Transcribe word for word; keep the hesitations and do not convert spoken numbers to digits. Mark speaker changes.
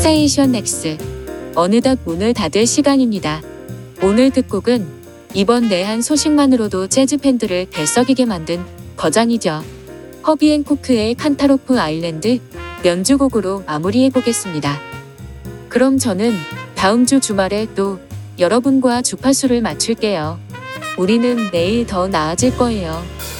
Speaker 1: 스테이션 X. 어느덧 문을 닫을 시간입니다. 오늘 끝곡은 이번 내한 소식만으로도 재즈 팬들을 들썩이게 만든 버전이죠. 허비 앤 코크의 칸타로프 아일랜드 연주곡으로 마무리해보겠습니다. 그럼 저는 다음 주 주말에 또 여러분과 주파수를 맞출게요. 우리는 내일 더 나아질 거예요.